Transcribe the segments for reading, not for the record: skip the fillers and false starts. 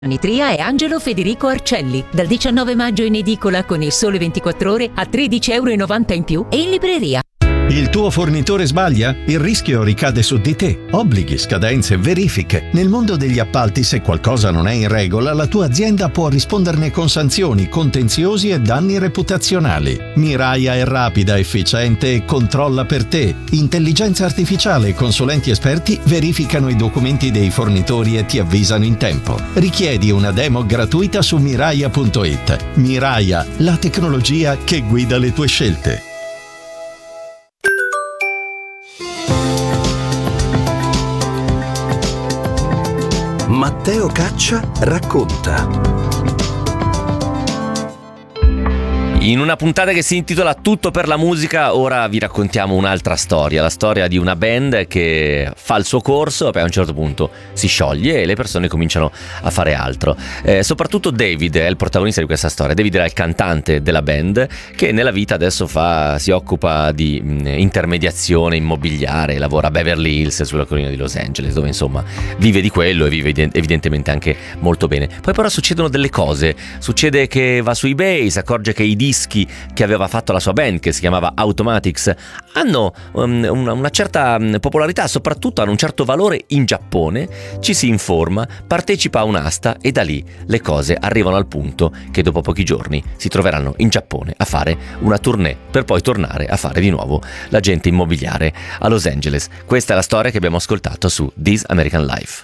Nitria e Angelo Federico Arcelli. Dal 19 maggio in edicola con Il Sole 24 Ore a €13,90 in più e in libreria. Il tuo fornitore sbaglia? Il rischio ricade su di te. Obblighi, scadenze, verifiche. Nel mondo degli appalti, se qualcosa non è in regola, la tua azienda può risponderne con sanzioni, contenziosi e danni reputazionali. Miraia è rapida, efficiente e controlla per te. Intelligenza artificiale e consulenti esperti verificano i documenti dei fornitori e ti avvisano in tempo. Richiedi una demo gratuita su Miraia.it. Miraia, la tecnologia che guida le tue scelte. Matteo Caccia racconta. In una puntata che si intitola Tutto per la musica, ora vi raccontiamo un'altra storia, la storia di una band che fa il suo corso, poi a un certo punto si scioglie e le persone cominciano a fare altro. Soprattutto David è il protagonista di questa storia. David era il cantante della band che nella vita adesso si occupa di intermediazione immobiliare, lavora a Beverly Hills sulla collina di Los Angeles, dove insomma vive di quello e vive evidentemente anche molto bene. Poi però succedono delle cose, succede che va su eBay, si accorge che i dischi che aveva fatto la sua band, che si chiamava Automatics, hanno una certa popolarità, soprattutto hanno un certo valore in Giappone. Ci si informa, partecipa a un'asta e da lì le cose arrivano al punto che dopo pochi giorni si troveranno in Giappone a fare una tournée per poi tornare a fare di nuovo l'agente immobiliare a Los Angeles. Questa è la storia che abbiamo ascoltato su This American Life.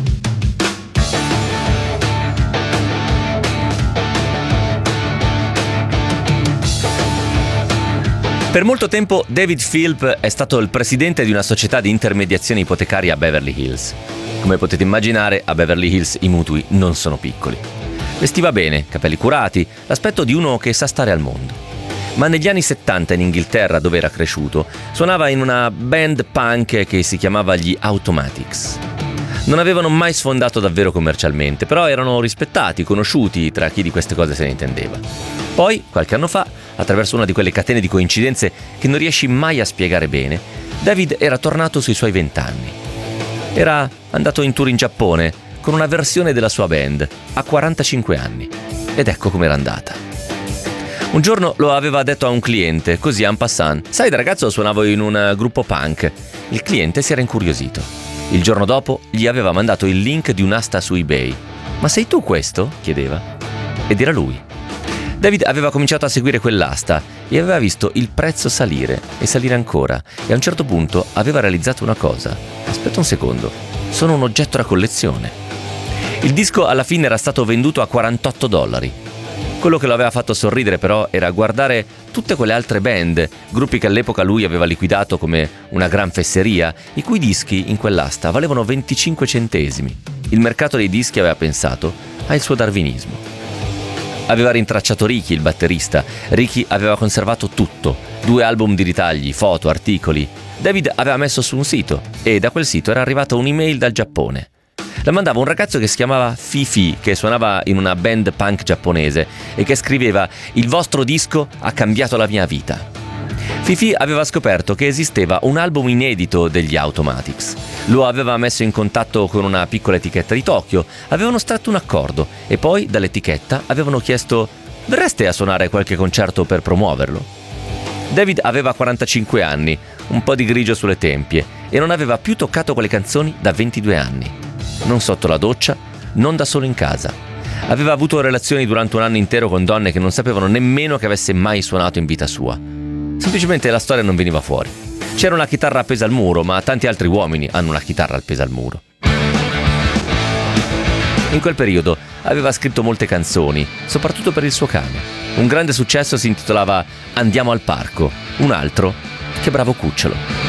Per molto tempo David Philp è stato il presidente di una società di intermediazione ipotecaria a Beverly Hills. Come potete immaginare, a Beverly Hills i mutui non sono piccoli. Vestiva bene, capelli curati, l'aspetto di uno che sa stare al mondo. Ma negli anni 70 in Inghilterra, dove era cresciuto, suonava in una band punk che si chiamava gli Automatics. Non avevano mai sfondato davvero commercialmente, però erano rispettati, conosciuti tra chi di queste cose se ne intendeva. Poi, qualche anno fa, attraverso una di quelle catene di coincidenze che non riesci mai a spiegare bene, David era tornato sui suoi 20 anni. Era andato in tour in Giappone con una versione della sua band a 45 anni. Ed ecco com'era andata. Un giorno lo aveva detto a un cliente, così en passant: «Sai, da ragazzo suonavo in un gruppo punk». Il cliente si era incuriosito. Il giorno dopo gli aveva mandato il link di un'asta su eBay. «Ma sei tu questo?» chiedeva. Ed era lui. David aveva cominciato a seguire quell'asta e aveva visto il prezzo salire e salire ancora, e a un certo punto aveva realizzato una cosa. Aspetta un secondo, sono un oggetto da collezione. Il disco alla fine era stato venduto a $48. Quello che lo aveva fatto sorridere però era guardare tutte quelle altre band, gruppi che all'epoca lui aveva liquidato come una gran fesseria, i cui dischi in quell'asta valevano 25 centesimi. Il mercato dei dischi, aveva pensato, ha il suo darwinismo. Aveva rintracciato Ricky, il batterista. Ricky aveva conservato tutto: 2 album di ritagli, foto, articoli. David aveva messo su un sito e da quel sito era arrivata un'email dal Giappone. La mandava un ragazzo che si chiamava Fifi, che suonava in una band punk giapponese e che scriveva: «Il vostro disco ha cambiato la mia vita». Fifi aveva scoperto che esisteva un album inedito degli Automatics. Lo aveva messo in contatto con una piccola etichetta di Tokyo, avevano stretto un accordo e poi dall'etichetta avevano chiesto: «Verreste a suonare qualche concerto per promuoverlo?» David aveva 45 anni, un po' di grigio sulle tempie, e non aveva più toccato quelle canzoni da 22 anni. Non sotto la doccia, non da solo in casa. Aveva avuto relazioni durante un anno intero con donne che non sapevano nemmeno che avesse mai suonato in vita sua. Semplicemente la storia non veniva fuori. C'era una chitarra appesa al muro, ma tanti altri uomini hanno una chitarra appesa al muro. In quel periodo aveva scritto molte canzoni, soprattutto per il suo cane. Un grande successo si intitolava «Andiamo al parco», un altro «Che bravo cucciolo».